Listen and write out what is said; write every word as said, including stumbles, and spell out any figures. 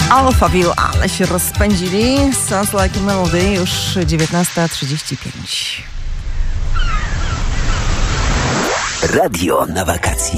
Alphaville, ale się rozpędzili. Sounds like a melody, już dziewiętnasta trzydzieści pięć. Radio na wakacje.